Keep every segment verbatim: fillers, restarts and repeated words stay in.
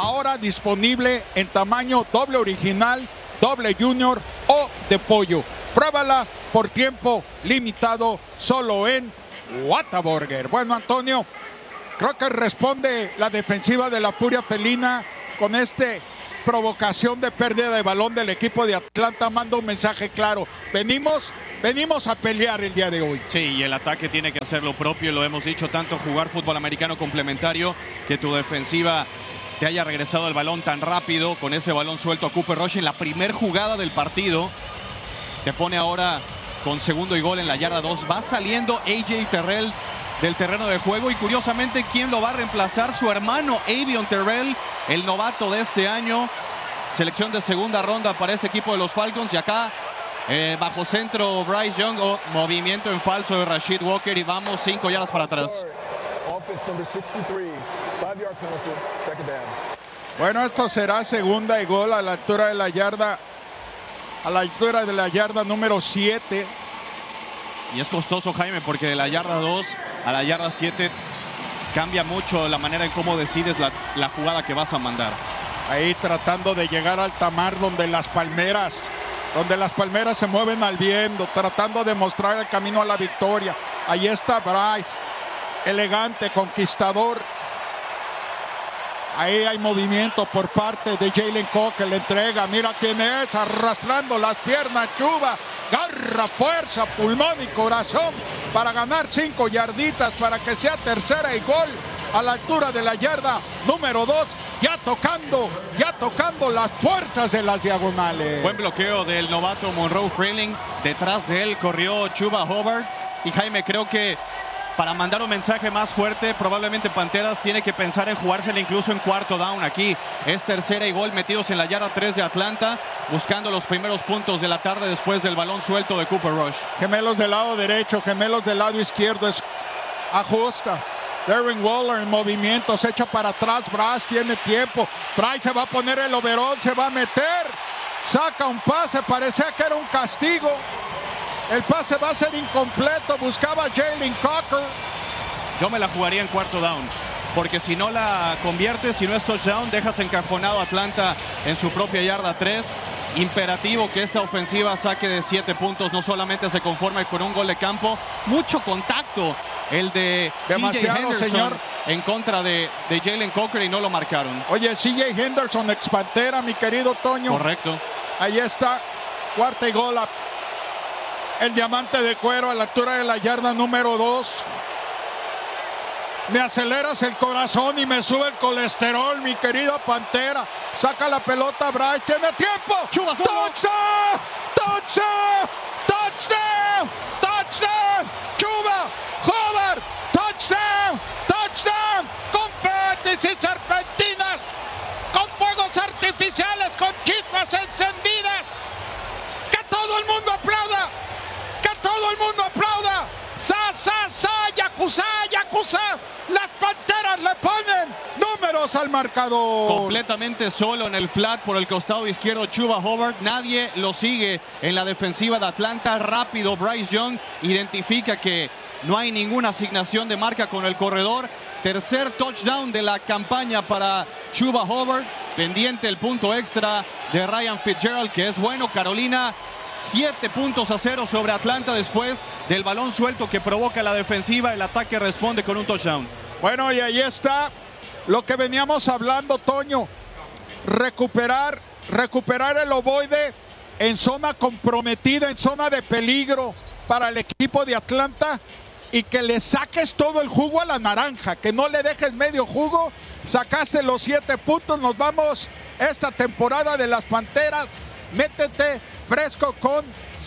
ahora disponible en tamaño doble original, doble junior o de pollo. Pruébala por tiempo limitado solo en Whataburger. Bueno, Antonio, creo que responde la defensiva de la Furia Felina con este provocación de pérdida de balón del equipo de Atlanta. Manda un mensaje claro. Venimos, venimos a pelear el día de hoy. Sí, y el ataque tiene que hacer lo propio. Lo hemos dicho tanto, jugar fútbol americano complementario, que tu defensiva te haya regresado el balón tan rápido con ese balón suelto a Cooper Rush en la primer jugada del partido. Te pone ahora con segundo y gol en la yarda dos. Va saliendo A J Terrell del terreno de juego y curiosamente, ¿quién lo va a reemplazar? Su hermano Avion Terrell, el novato de este año. Selección de segunda ronda para ese equipo de los Falcons. Y acá, eh, bajo centro, Bryce Young. Oh, movimiento en falso de Rashid Walker y vamos cinco yardas para atrás. Bueno, esto será segunda y gol a la altura de la yarda. A la altura de la yarda número siete. Y es costoso, Jaime, porque de la yarda dos a la yarda siete cambia mucho la manera en cómo decides la, la jugada que vas a mandar. Ahí tratando de llegar al Tamar, donde las palmeras, donde las palmeras se mueven al viento, tratando de mostrar el camino a la victoria. Ahí está Bryce, elegante, conquistador. Ahí hay movimiento por parte de Jalen Coker, le entrega, mira quién es, arrastrando las piernas, Chuba, garra, fuerza, pulmón y corazón para ganar cinco yarditas para que sea tercera y gol a la altura de la yarda número dos, ya tocando, ya tocando las puertas de las diagonales. Buen bloqueo del novato Monroe Freeling, detrás de él corrió Chuba Hubbard y Jaime, creo que para mandar un mensaje más fuerte, probablemente Panteras tiene que pensar en jugársela incluso en cuarto down aquí. Es tercera y gol metidos en la yarda tres de Atlanta, buscando los primeros puntos de la tarde después del balón suelto de Cooper Rush. Gemelos del lado derecho, gemelos del lado izquierdo, es, ajusta. Darren Waller en movimiento, se echa para atrás, Bryce tiene tiempo. Bryce se va a poner el overall, se va a meter, saca un pase, parecía que era un castigo. El pase va a ser incompleto, buscaba Jalen Coker. Yo me la jugaría en cuarto down, porque si no la conviertes, si no es touchdown, dejas encajonado a Atlanta en su propia yarda tres. Imperativo que esta ofensiva saque de siete puntos, no solamente se conforme con un gol de campo, mucho contacto el de C J Henderson, señor, en contra de, de Jalen Coker y no lo marcaron. Oye, C J Henderson, ex Pantera, mi querido Toño. Correcto. Ahí está, cuarta y gol. A el diamante de cuero a la altura de la yarda número dos. Me aceleras el corazón y me sube el colesterol, mi querida Pantera. Saca la pelota, Bryce, tiene tiempo. Chuba, touchdown, touchdown, touchdown, touchdown. Chuba, Hubbard, touchdown, touchdown. Confetis y serpentinas, con fuegos artificiales, con chispas encendidas. Que todo el mundo aplauda. Todo el mundo aplauda. Sa, sa, sa, yakuza, yakuza. Las Panteras le ponen números al marcador. Completamente solo en el flat por el costado izquierdo Chuba Hubbard. Nadie lo sigue en la defensiva de Atlanta. Rápido Bryce Young identifica que no hay ninguna asignación de marca con el corredor. Tercer touchdown de la campaña para Chuba Hubbard. Pendiente el punto extra de Ryan Fitzgerald, que es bueno. Carolina siete puntos a cero sobre Atlanta después del balón suelto que provoca la defensiva. El ataque responde con un touchdown. Bueno, y ahí está lo que veníamos hablando, Toño. Recuperar, recuperar el ovoide en zona comprometida, en zona de peligro para el equipo de Atlanta, y que le saques todo el jugo a la naranja, que no le dejes medio jugo. Sacaste los siete puntos. Nos vamos esta temporada de las Panteras. Métete fresco con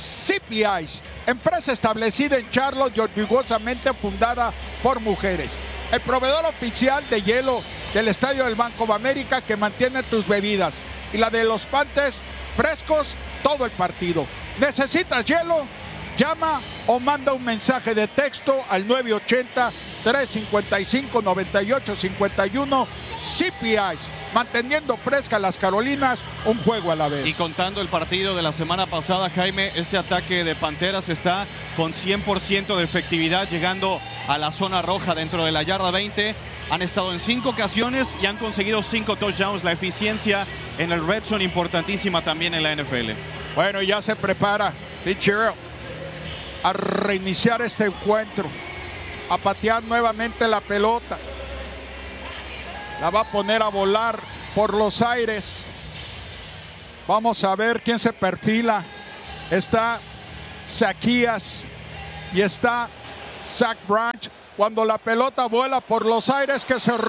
C P Ice, empresa establecida en Charlotte y orgullosamente fundada por mujeres. El proveedor oficial de hielo del Estadio del Banco de América, que mantiene tus bebidas y la de los Panthers frescos todo el partido. ¿Necesitas hielo? Llama o manda un mensaje de texto al nueve ochenta, tres cincuenta y cinco, noventa y ocho cincuenta y uno. C P Ice, manteniendo fresca las Carolinas, un juego a la vez. Y contando el partido de la semana pasada, Jaime, este ataque de Panteras está con cien por ciento de efectividad, llegando a la zona roja dentro de la yarda veinte. Han estado en cinco ocasiones y han conseguido cinco touchdowns. La eficiencia en el red zone importantísima también en la N F L. Bueno, ya se prepara Fitzgerald a reiniciar este encuentro, a patear nuevamente la pelota. La va a poner a volar por los aires. Vamos a ver quién se perfila. Está Zacchaeus y está Zach Branch. Cuando la pelota vuela por los aires, que se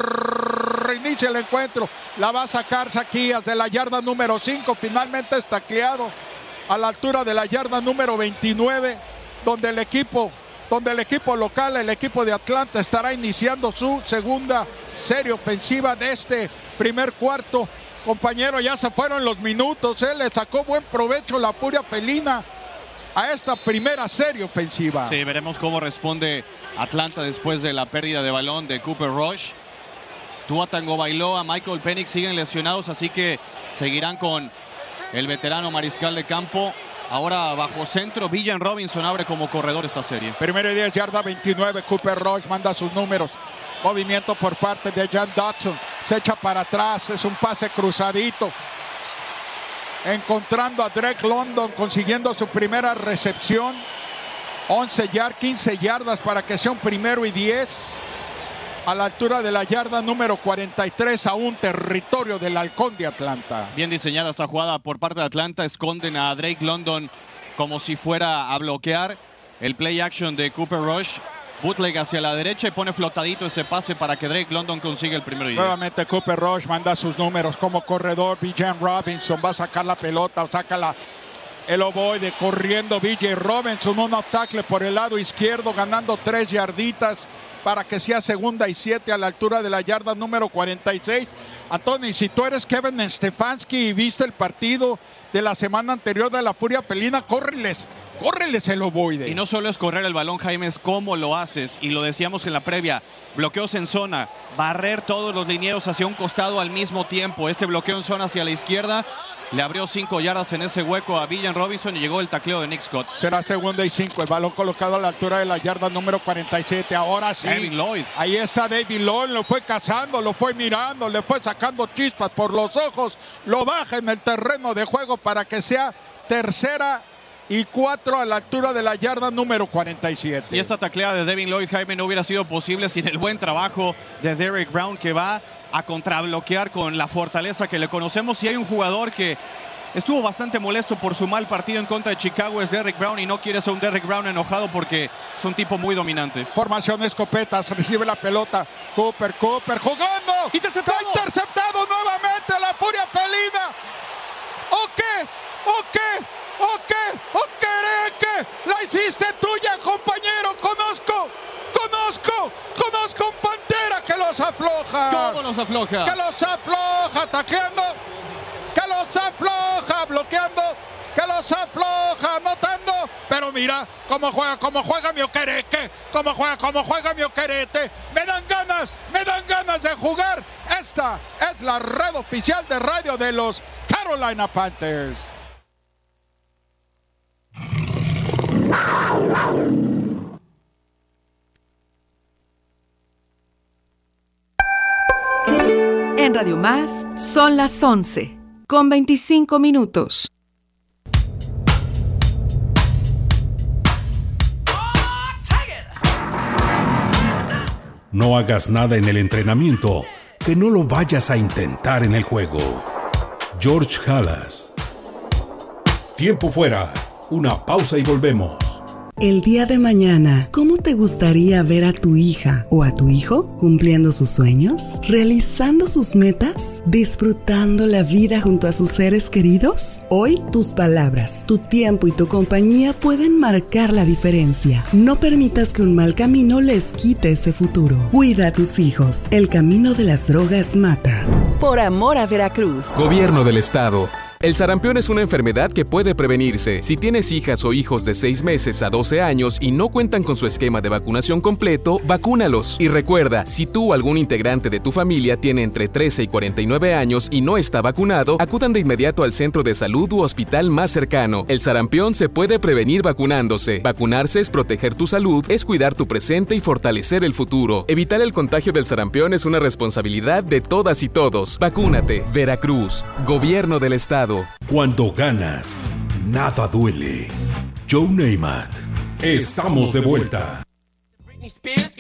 reinicia el encuentro. La va a sacar Zacchaeus de la yarda número cinco. Finalmente es tacleado a la altura de la yarda número veintinueve, donde el equipo, donde el equipo local, el equipo de Atlanta, estará iniciando su segunda serie ofensiva de este primer cuarto. Compañero, ya se fueron los minutos. Él le sacó buen provecho la furia felina a esta primera serie ofensiva. Sí, veremos cómo responde Atlanta después de la pérdida de balón de Cooper Rush. Tua Tagovailoa, Michael Penix siguen lesionados, así que seguirán con el veterano mariscal de campo. Ahora bajo centro, Villan Robinson abre como corredor esta serie. Primero y diez, yarda veintinueve. Cooper Rush manda sus números. Movimiento por parte de Jan Dodson. Se echa para atrás, es un pase cruzadito. Encontrando a Drake London, consiguiendo su primera recepción. once yardas, quince yardas para que sea un primero y diez. A la altura de la yarda número cuarenta y tres, a un territorio del Halcón de Atlanta. Bien diseñada esta jugada por parte de Atlanta. Esconden a Drake London como si fuera a bloquear el play action de Cooper Rush. Bootleg hacia la derecha y pone flotadito ese pase para que Drake London consiga el primero y diez. Nuevamente Cooper Rush manda sus números como corredor. Villan Robinson va a sacar la pelota, saca la, el ovoide, corriendo V J Robinson, un off tackle por el lado izquierdo, ganando tres yarditas para que sea segunda y siete a la altura de la yarda número cuarenta y seis. Antonio, si tú eres Kevin Stefanski y viste el partido de la semana anterior de la Furia Felina, córreles, córreles el ovoide. Y no solo es correr el balón, Jaime, es cómo lo haces. Y lo decíamos en la previa, bloqueos en zona, barrer todos los linieros hacia un costado al mismo tiempo. Este bloqueo en zona hacia la izquierda le abrió cinco yardas en ese hueco a Villan Robinson y llegó el tacleo de Nick Scott. Será segunda y cinco, el balón colocado a la altura de la yarda número cuarenta y siete. Ahora sí, David Lloyd. Ahí está David Lloyd, lo fue cazando, lo fue mirando, le fue sacando chispas por los ojos, lo baja en el terreno de juego para que sea tercera y cuatro a la altura de la yarda número cuarenta y siete. Y esta tacleada de Devin Lloyd, Jaime, no hubiera sido posible sin el buen trabajo de Derrick Brown, que va a contrabloquear con la fortaleza que le conocemos. Y hay un jugador que estuvo bastante molesto por su mal partido en contra de Chicago, es Derrick Brown, y no quiere ser un Derrick Brown enojado porque es un tipo muy dominante. Formación escopetas, recibe la pelota, Cooper, Cooper jugando, interceptado, interceptado nuevamente la furia felina. ¿O qué? ¿O qué? ¿O qué? ¿O qué? ¿Qué? La hiciste tuya, compañero, conozco, conozco, conozco un pantera que los afloja. ¿Cómo los afloja? Que los afloja, tacleando, que los afloja, bloqueando, que los afloja, anotando. Pero mira cómo juega, cómo juega mi Okereke, cómo juega, cómo juega mi Okereke. Me dan ganas, me dan ganas de jugar. Esta es la red oficial de radio de los Carolina Panthers. En Radio Más son las once con veinticinco minutos. No hagas nada en el entrenamiento que no lo vayas a intentar en el juego. George Halas. Tiempo fuera. Una pausa y volvemos. El día de mañana, ¿cómo te gustaría ver a tu hija o a tu hijo cumpliendo sus sueños, realizando sus metas, disfrutando la vida junto a sus seres queridos? Hoy, tus palabras, tu tiempo y tu compañía pueden marcar la diferencia. No permitas que un mal camino les quite ese futuro. Cuida a tus hijos. El camino de las drogas mata. Por amor a Veracruz. Gobierno del Estado. El sarampión es una enfermedad que puede prevenirse. Si tienes hijas o hijos de seis meses a doce años y no cuentan con su esquema de vacunación completo, vacúnalos. Y recuerda, si tú o algún integrante de tu familia tiene entre trece y cuarenta y nueve años y no está vacunado, acudan de inmediato al centro de salud u hospital más cercano. El sarampión se puede prevenir vacunándose. Vacunarse es proteger tu salud, es cuidar tu presente y fortalecer el futuro. Evitar el contagio del sarampión es una responsabilidad de todas y todos. Vacúnate. Veracruz, Gobierno del Estado. Cuando ganas, nada duele. Joe Namath. Estamos de vuelta. Britney Spears,